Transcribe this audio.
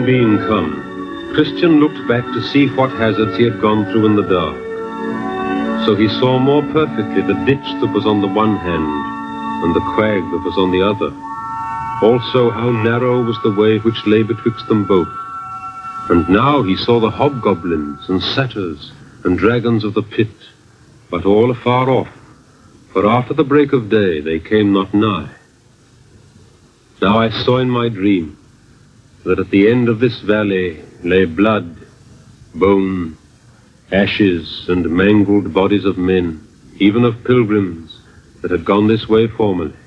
morning being come, Christian looked back to see what hazards he had gone through in the dark. So he saw more perfectly the ditch that was on the one hand and the crag that was on the other. Also how narrow was the way which lay betwixt them both. And now he saw the hobgoblins and satyrs and dragons of the pit, but all afar off, for after the break of day they came not nigh. Now I saw in my dream that at the end of this valley lay blood, bone, ashes, and mangled bodies of men, even of pilgrims that had gone this way formerly.